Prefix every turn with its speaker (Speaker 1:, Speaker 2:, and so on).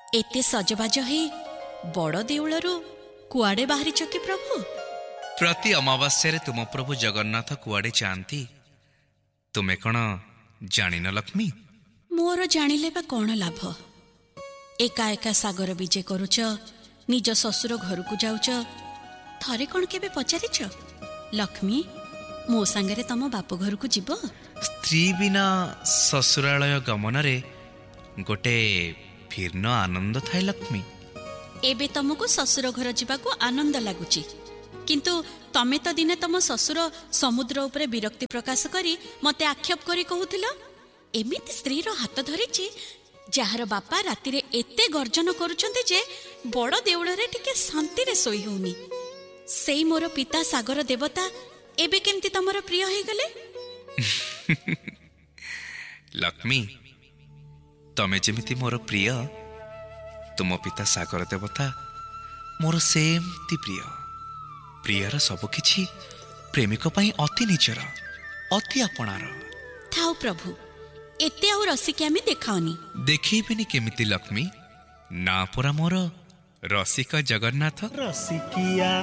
Speaker 1: एते सजबाज हे बड़ देउलरू कुआडे बाहरिच कि प्रभु?
Speaker 2: प्रति अमावास्या तुम प्रभु जगन्नाथ कुआडे जाती तुमे कण जानिन लक्ष्मी?
Speaker 1: मोर जानिले बा कौन लाभ? एका एका सागर विजे करुच, निज ससुर घर को जाउच, थरे कौन केबे पचारिच लक्ष्मी मो सांगरे तम बाप घर को जीव?
Speaker 2: स्त्री बिना ससुरालय गमन रे गोटे फिरन आनंद थाए लक्ष्मी।
Speaker 1: एबे तुमको ससुर घर जीवाको आनंद लगुची, किंतु तमे तो दिने तम ससुर समुद्र उपरे विरक्ति प्रकाश करी मते आक्षेप करी कहूथिल एमिति स्त्री रो हाथ धरिची जार बापा राति रे एते गर्जन करूछन्ते जे बड़ देउळ रे टिके शांति रे सोई होउनी। सेई मोर पिता सागर देवता एबे केमती तमर प्रिय हे गले?
Speaker 2: लक्ष्मी तमे जेमिति मोर प्रिय, तुम पिता सागर देवता मोर सेमती प्रिय। प्रियर सब किछि प्रेमिक पई अति निजर, अति अपनार।
Speaker 1: थाउ प्रभु, एते आउ रसिक आमे देखाओनी।
Speaker 2: देखैबेनी केमिति लक्ष्मी? ना परा मोर रसिक जगन्नाथ।
Speaker 3: रसिकिया